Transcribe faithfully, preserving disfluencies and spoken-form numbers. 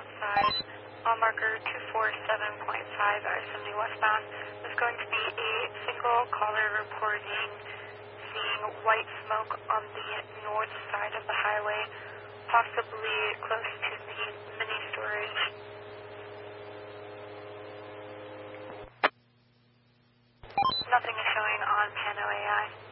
side, mile marker two four seven point five, I seventy westbound. There's going to be a single caller reporting seeing white smoke on the north side of the highway, possibly close to the mini storage. Nothing is showing on Pano A I.